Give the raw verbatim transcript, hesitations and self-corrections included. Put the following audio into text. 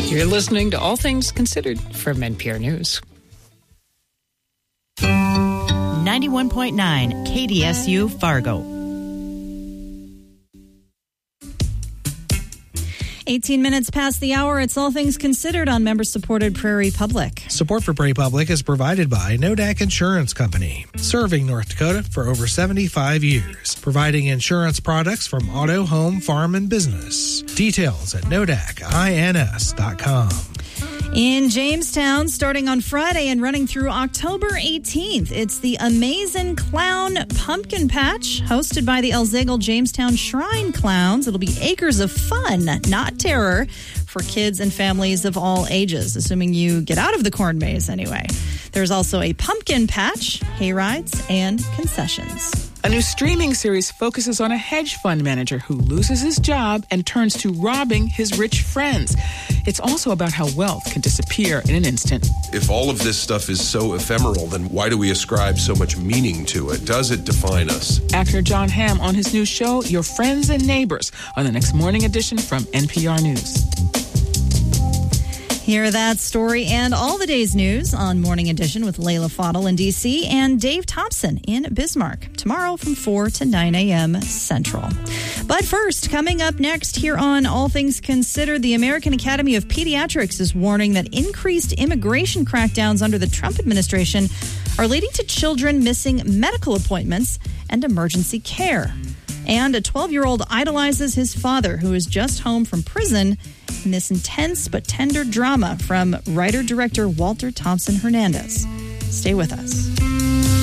You're listening to All Things Considered from N P R News. ninety-one point nine K D S U Fargo. eighteen minutes past the hour, it's All Things Considered on member-supported Prairie Public. Support for Prairie Public is provided by Nodak Insurance Company, serving North Dakota for over seventy-five years, providing insurance products from auto, home, farm, and business. Details at nodak ins dot com. In Jamestown, starting on Friday and running through October eighteenth, it's the Amazing Clown Pumpkin Patch, hosted by the Elzagle Jamestown Shrine Clowns. It'll be acres of fun, not terror, for kids and families of all ages, assuming you get out of the corn maze anyway. There's also a pumpkin patch, hay rides, and concessions. A new streaming series focuses on a hedge fund manager who loses his job and turns to robbing his rich friends. It's also about how wealth can disappear in an instant. If all of this stuff is so ephemeral, then why do we ascribe so much meaning to it? Does it define us? Actor John Hamm on his new show, Your Friends and Neighbors, on the next morning edition from N P R News. Hear that story and all the day's news on Morning Edition with Layla Fadel in D C and Dave Thompson in Bismarck tomorrow from four to nine a.m. Central. But first, coming up next here on All Things Considered, the American Academy of Pediatrics is warning that increased immigration crackdowns under the Trump administration are leading to children missing medical appointments and emergency care. And a twelve-year-old idolizes his father, who is just home from prison, in this intense but tender drama from writer-director Walter Thompson Hernandez. Stay with us.